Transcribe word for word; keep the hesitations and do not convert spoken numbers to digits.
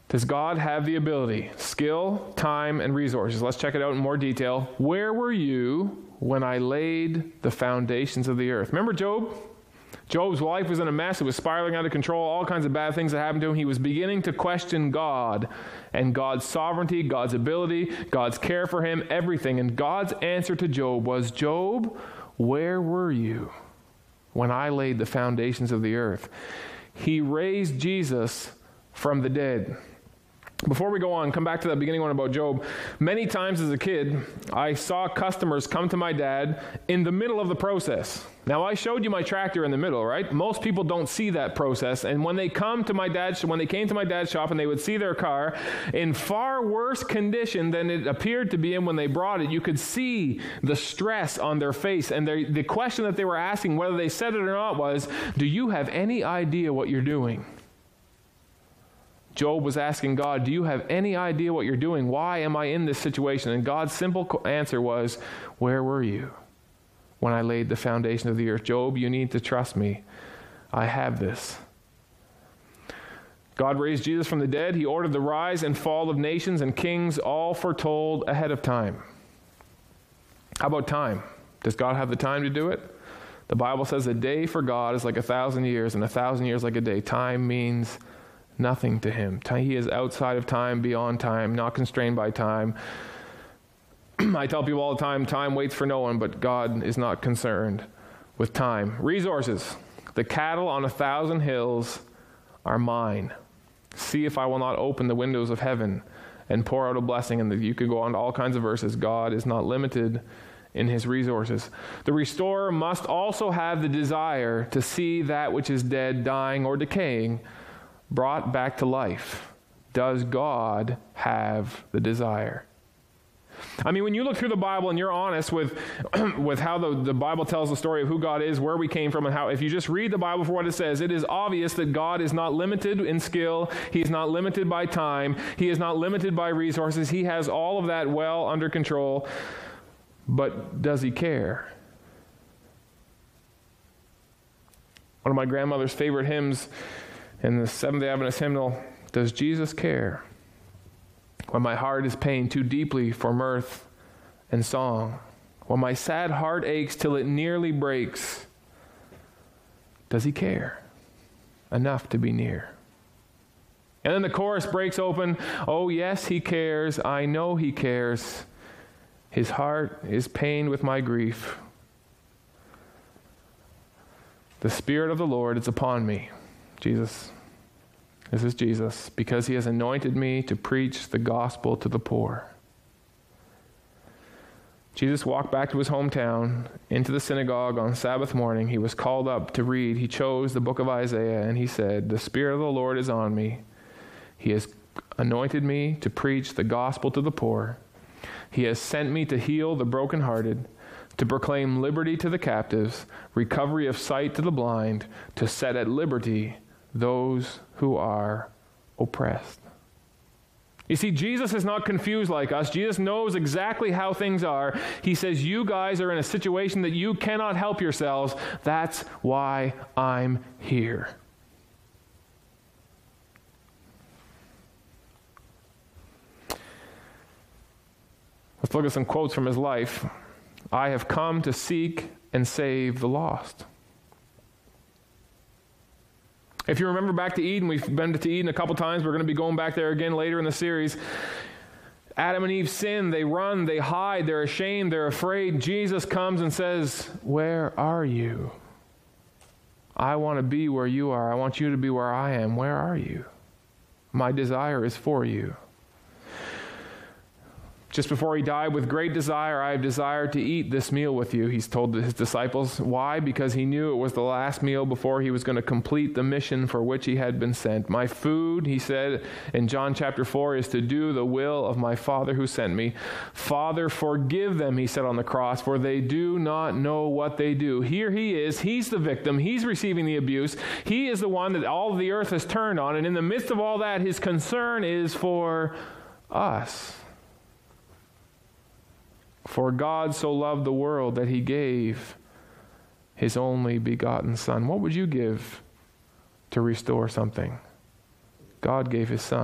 Does God have the ability, skill, time, and resources? Let's check it out in more detail. Where were you when I laid the foundations of the earth? Remember Job? Job's life was in a mess. It was spiraling out of control. All kinds of bad things that happened to him. He was beginning to question God and God's sovereignty, God's ability, God's care for him, everything. And God's answer to Job was, Job, where were you when I laid the foundations of the earth? He raised Jesus from the dead. Before we go on, come back to that beginning one about Job. Many times as a kid, I saw customers come to my dad in the middle of the process. Now, I showed you my tractor in the middle, right? Most people don't see that process. And when they come to my dad's, when they came to my dad's shop and they would see their car in far worse condition than it appeared to be in when they brought it, you could see the stress on their face. And the question that they were asking, whether they said it or not, was, do you have any idea what you're doing? Job was asking God, do you have any idea what you're doing? Why am I in this situation? And God's simple answer was, where were you when I laid the foundation of the earth? Job, you need to trust me. I have this. God raised Jesus from the dead. He ordered the rise and fall of nations and kings, all foretold ahead of time. How about time? Does God have the time to do it? The Bible says a day for God is like a thousand years, and a thousand years like a day. Time means nothing to him. He is outside of time, beyond time, not constrained by time. I tell people all the time, time waits for no one, but God is not concerned with time. Resources. The cattle on a thousand hills are mine. See if I will not open the windows of heaven and pour out a blessing. And you could go on to all kinds of verses. God is not limited in his resources. The restorer must also have the desire to see that which is dead, dying, or decaying brought back to life. Does God have the desire? I mean, when you look through the Bible and you're honest with with how the, the Bible tells the story of who God is, where we came from, and how, if you just read the Bible for what it says, it is obvious that God is not limited in skill. He is not limited by time. He is not limited by resources. He has all of that well under control. But does he care? One of my grandmother's favorite hymns in the Seventh-day Adventist hymnal, does Jesus care when my heart is pained too deeply for mirth and song? When my sad heart aches till it nearly breaks, does he care enough to be near? And then the chorus breaks open, oh yes, he cares, I know he cares. His heart is pained with my grief. The Spirit of the Lord is upon me. Jesus, this is Jesus, because he has anointed me to preach the gospel to the poor. Jesus walked back to his hometown, into the synagogue on Sabbath morning. He was called up to read. He chose the book of Isaiah, and he said, the Spirit of the Lord is on me. He has anointed me to preach the gospel to the poor. He has sent me to heal the brokenhearted, to proclaim liberty to the captives, recovery of sight to the blind, to set at liberty those who are oppressed. You see, Jesus is not confused like us. Jesus knows exactly how things are. He says, you guys are in a situation that you cannot help yourselves. That's why I'm here. Let's look at some quotes from his life. I have come to seek and save the lost. If you remember back to Eden, we've been to Eden a couple times. We're going to be going back there again later in the series. Adam and Eve sin. They run. They hide. They're ashamed. They're afraid. Jesus comes and says, where are you? I want to be where you are. I want you to be where I am. Where are you? My desire is for you. Just before he died, with great desire, I have desired to eat this meal with you, he's told his disciples. Why? Because he knew it was the last meal before he was going to complete the mission for which he had been sent. My food, he said in John chapter four, is to do the will of my Father who sent me. Father, forgive them, he said on the cross, for they do not know what they do. Here he is. He's the victim. He's receiving the abuse. He is the one that all of the earth has turned on. And in the midst of all that, his concern is for us. For God so loved the world that he gave his only begotten Son. What would you give to restore something? God gave his Son.